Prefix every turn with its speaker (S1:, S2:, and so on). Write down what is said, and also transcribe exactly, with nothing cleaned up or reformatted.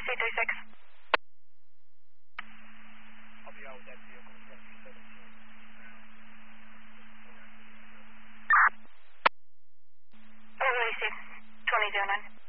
S1: C three six.
S2: I'll be out with that vehicle from seventeen.
S1: Oh, what do you see? twenty zero nine.